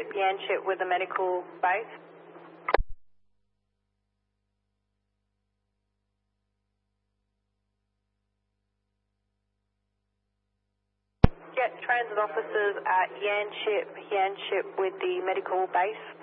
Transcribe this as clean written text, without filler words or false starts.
Yanchep with the medical base. Get transit officers at Yanchep with the medical base.